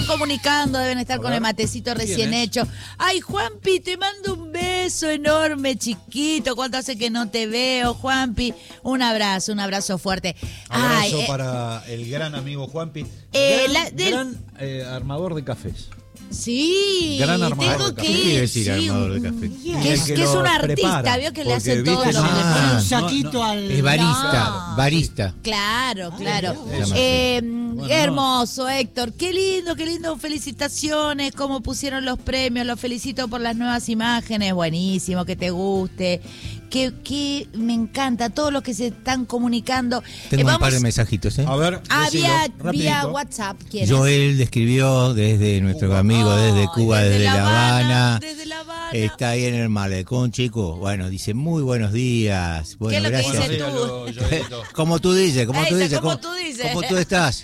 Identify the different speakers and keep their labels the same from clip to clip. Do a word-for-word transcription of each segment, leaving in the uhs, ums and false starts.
Speaker 1: comunicando, deben estar con el matecito recién hecho. Ay, Juanpi, te mando un beso enorme, chiquito. ¿Cuánto hace que no te veo, Juanpi? Un abrazo, un abrazo fuerte.
Speaker 2: Abrazo
Speaker 1: Ay, eh,
Speaker 2: para el gran amigo Juanpi.
Speaker 1: Eh,
Speaker 2: gran
Speaker 1: la- del-
Speaker 2: gran, eh, armador de cafés.
Speaker 1: Sí,
Speaker 2: Gran armador
Speaker 1: tengo
Speaker 2: de
Speaker 1: que
Speaker 2: café.
Speaker 1: ir.
Speaker 2: ¿Qué quiere decir
Speaker 1: sí,
Speaker 2: armador de
Speaker 1: un-
Speaker 2: café?
Speaker 1: Que es,
Speaker 2: El que
Speaker 1: que es
Speaker 2: lo
Speaker 1: un artista,
Speaker 2: prepara,
Speaker 1: vio que le
Speaker 2: porque
Speaker 1: hace
Speaker 2: viste,
Speaker 1: todo lo que
Speaker 2: no,
Speaker 1: le
Speaker 2: ah,
Speaker 1: pone.
Speaker 3: un saquito
Speaker 2: no,
Speaker 3: al...
Speaker 4: Es barista,
Speaker 1: No.
Speaker 4: barista.
Speaker 1: Claro, claro.
Speaker 4: Dios.
Speaker 1: Eh,
Speaker 2: Bueno,
Speaker 1: hermoso, Héctor. Qué lindo, qué lindo. Felicitaciones. Cómo pusieron los premios. Los felicito por las nuevas imágenes. Buenísimo, que te guste. Que, que me encanta. Todos los que se están comunicando.
Speaker 4: Tengo
Speaker 1: Eh,
Speaker 4: un
Speaker 1: vamos-
Speaker 4: par de mensajitos, ¿eh?
Speaker 2: A ver,
Speaker 1: Ah,
Speaker 2: decilo,
Speaker 1: vía,
Speaker 2: rapidito.
Speaker 1: vía WhatsApp. ¿Quieres?
Speaker 4: Joel le escribió desde nuestro amigo, desde
Speaker 1: Ay,
Speaker 4: Cuba, desde, La Habana.
Speaker 1: Desde La Habana.
Speaker 4: Está ahí en el malecón, chico. Bueno, dice muy buenos días. Bueno,
Speaker 1: ¿Qué es lo que
Speaker 4: gracias.
Speaker 1: dice
Speaker 2: Buenos días, Joelito.
Speaker 4: Como tú dices, como tú
Speaker 1: Ese,
Speaker 4: dices.
Speaker 1: como tú dices.
Speaker 4: Como tú estás.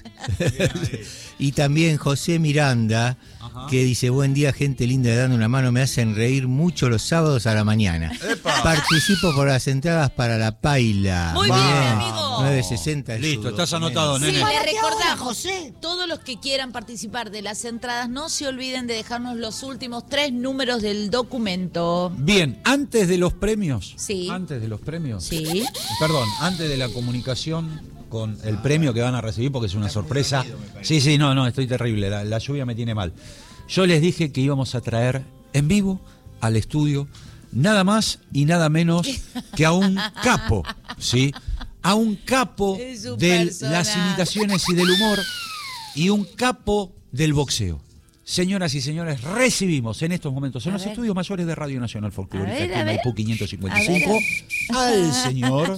Speaker 4: Y también José Miranda, que dice, buen día, gente linda de Dando una Mano, me hacen reír mucho los sábados a la mañana.
Speaker 2: ¡Epa!
Speaker 4: Participo por las entradas para la Paila.
Speaker 1: Muy bien, amigo.
Speaker 4: nueve sesenta. el
Speaker 2: Listo,
Speaker 4: sudo.
Speaker 2: estás anotado,
Speaker 1: Sí,
Speaker 2: nene.
Speaker 1: le
Speaker 3: ¿Para qué
Speaker 1: recordamos,
Speaker 3: ahora, José?
Speaker 1: todos los que quieran participar de las entradas, no se olviden de dejarnos los últimos tres números del documento.
Speaker 2: Bien, antes de los premios.
Speaker 1: Sí.
Speaker 2: Antes de los premios.
Speaker 1: Sí.
Speaker 2: Perdón, antes de la comunicación con el premio que van a recibir, porque es una sorpresa. Sí, sí, no, no, estoy terrible. La, la lluvia me tiene mal. Yo les dije que íbamos a traer en vivo al estudio nada más y nada menos que a un capo, ¿sí? A un capo
Speaker 1: Es su
Speaker 2: de
Speaker 1: persona.
Speaker 2: las imitaciones y del humor y un capo del boxeo. Señoras y señores, recibimos en estos momentos en
Speaker 1: A
Speaker 2: los
Speaker 1: ver.
Speaker 2: estudios mayores de Radio Nacional Folclórica,
Speaker 1: A ver,
Speaker 2: aquí
Speaker 1: a
Speaker 2: en
Speaker 1: ver.
Speaker 2: Maipú quinientos cincuenta y
Speaker 1: A ver,
Speaker 2: cinco, al señor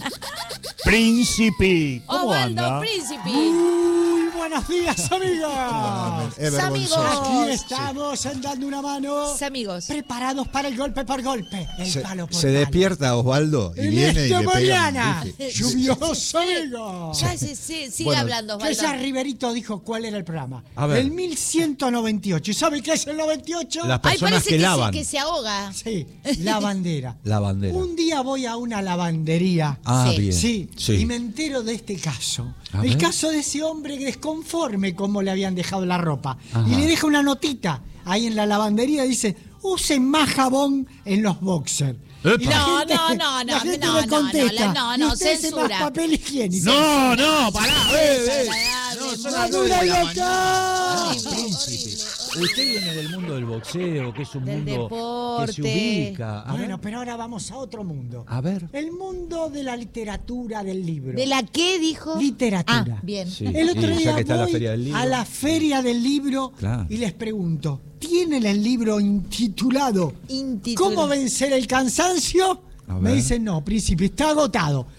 Speaker 2: Príncipe. ¿Cómo
Speaker 1: Osvaldo
Speaker 2: anda?
Speaker 1: Príncipe.
Speaker 3: Muy buenos días, amigos.
Speaker 2: Es
Speaker 1: amigos.
Speaker 3: Aquí estamos en Dando una Mano,
Speaker 1: Amigos.
Speaker 3: preparados para el golpe por golpe. El
Speaker 5: Se,
Speaker 3: palo por
Speaker 5: se
Speaker 3: palo.
Speaker 5: despierta Osvaldo y
Speaker 3: En
Speaker 5: viene y
Speaker 3: esta
Speaker 5: le pega.
Speaker 3: mañana,
Speaker 5: ¿viste?
Speaker 3: lluvioso, amigos.
Speaker 1: Ya, sí, sí, sigue
Speaker 5: Bueno,
Speaker 1: hablando,
Speaker 3: Que
Speaker 1: Osvaldo.
Speaker 3: ya Riverito dijo cuál era el programa.
Speaker 2: A ver.
Speaker 3: El mil ciento noventa y ocho. ¿Y sabe qué es el noventa y ocho?
Speaker 2: Las
Speaker 1: Ay,
Speaker 2: personas
Speaker 1: parece
Speaker 2: que
Speaker 1: que,
Speaker 2: lavan.
Speaker 1: Se, que se ahoga.
Speaker 3: Sí, la bandera.
Speaker 2: La bandera.
Speaker 3: Un día voy a una lavandería.
Speaker 2: Ah,
Speaker 1: Sí.
Speaker 2: bien.
Speaker 3: Sí,
Speaker 2: Sí.
Speaker 3: y me entero de este caso.
Speaker 2: A
Speaker 3: el
Speaker 2: ver.
Speaker 3: caso de ese hombre desconforme como le habían dejado la ropa.
Speaker 2: Ajá.
Speaker 3: Y le deja una notita ahí en la lavandería, dice, usen más jabón en los boxers.
Speaker 2: Epa.
Speaker 3: Y la
Speaker 1: No,
Speaker 3: gente-
Speaker 1: no, no,
Speaker 3: la
Speaker 1: no,
Speaker 3: gente
Speaker 1: no,
Speaker 3: le
Speaker 1: no,
Speaker 3: contesta,
Speaker 1: no, no,
Speaker 3: "Y
Speaker 1: no,
Speaker 3: usted hace
Speaker 1: censura".
Speaker 3: más papel higiénico.
Speaker 2: No, no, pará. eh, eh.
Speaker 1: Desagradable,
Speaker 2: son
Speaker 3: ¡No
Speaker 2: las
Speaker 3: dura
Speaker 2: nueve de la
Speaker 3: loca!
Speaker 2: mañana.
Speaker 1: Horrible,
Speaker 2: Príncipe. Usted viene del mundo del boxeo, que es un
Speaker 1: Del
Speaker 2: mundo que se
Speaker 1: deporte.
Speaker 2: ubica. A
Speaker 3: Bueno,
Speaker 2: ver.
Speaker 3: pero ahora vamos a otro mundo.
Speaker 2: A ver.
Speaker 3: El mundo de la literatura del libro.
Speaker 1: ¿De la qué dijo?
Speaker 3: Literatura.
Speaker 1: Ah, bien.
Speaker 2: Sí.
Speaker 3: El otro
Speaker 2: Y ya
Speaker 3: día
Speaker 2: que está la
Speaker 3: voy
Speaker 2: Feria del Libro.
Speaker 3: a la feria del libro
Speaker 2: Claro.
Speaker 3: y les pregunto, ¿tienen el libro intitulado
Speaker 1: Intitulado.
Speaker 3: ¿Cómo vencer el cansancio?
Speaker 2: A
Speaker 3: Me
Speaker 2: ver.
Speaker 3: dicen, no, príncipe, está agotado.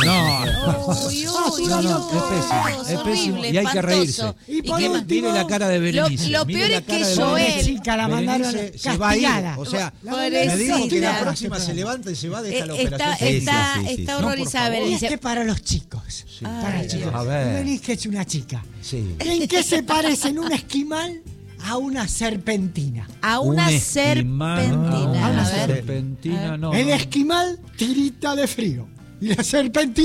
Speaker 2: No,
Speaker 1: Uy, uy,
Speaker 3: No, no,
Speaker 1: uy,
Speaker 2: es pésimo,
Speaker 1: Dios,
Speaker 2: es pésimo.
Speaker 1: horrible,
Speaker 2: Y hay que reírse.
Speaker 1: espantoso.
Speaker 3: Y
Speaker 1: ¿Y
Speaker 3: por
Speaker 1: qué más?
Speaker 3: último,
Speaker 2: Mire la cara de Berenice.
Speaker 1: Lo- lo
Speaker 2: mire
Speaker 1: peor
Speaker 2: la
Speaker 1: es que
Speaker 2: cara de
Speaker 1: Joel-
Speaker 2: Berenice.
Speaker 3: Chica, la mandaron
Speaker 2: Berenice se va a ir.
Speaker 3: castigada.
Speaker 2: O sea,
Speaker 3: La
Speaker 1: Pobrecita.
Speaker 3: mandaron
Speaker 2: me dijo que la
Speaker 3: castigada.
Speaker 2: próxima se levanta y se va, deja la
Speaker 1: Eh, Está,
Speaker 2: operación.
Speaker 4: Sí,
Speaker 1: está,
Speaker 4: sí, sí, sí.
Speaker 1: está
Speaker 2: No, por
Speaker 1: horrorizada,
Speaker 2: favor.
Speaker 3: Y
Speaker 1: Berenice.
Speaker 3: este para los chicos. Para los chicos.
Speaker 2: A ver.
Speaker 3: Berenice es una chica.
Speaker 2: Sí.
Speaker 3: ¿En qué se parecen un esquimal a una serpentina?
Speaker 1: A una
Speaker 2: Un esquimal,
Speaker 1: serpentina.
Speaker 2: a una
Speaker 1: A ver.
Speaker 2: serpentina, no.
Speaker 3: El
Speaker 2: no.
Speaker 3: esquimal tirita de frío. Y la serpentina